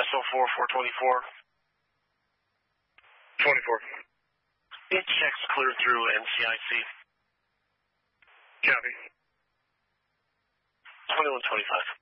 SO4 424. 24. It checks clear through NCIC. Copy. 2125.